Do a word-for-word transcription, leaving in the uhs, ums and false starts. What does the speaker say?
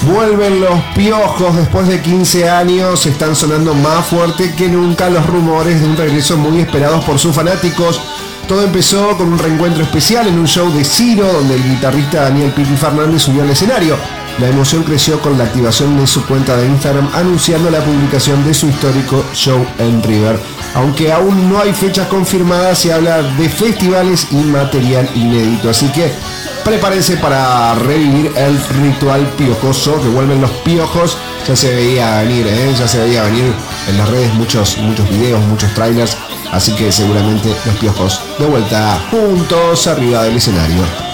Vuelven los Piojos después de quince años, están sonando más fuerte que nunca los rumores de un regreso muy esperado por sus fanáticos. Todo empezó con un reencuentro especial en un show de Ciro, donde el guitarrista Daniel Pipi Fernández subió al escenario. La emoción creció con la activación de su cuenta de Instagram anunciando la publicación de su histórico show en River. Aunque aún no hay fechas confirmadas, se habla de festivales y material inédito, así que prepárense para revivir el ritual piojoso, que vuelven los Piojos. Ya se veía venir, ¿eh? ya se veía venir en las redes muchos, muchos videos, muchos trailers, así que seguramente los Piojos de vuelta juntos arriba del escenario.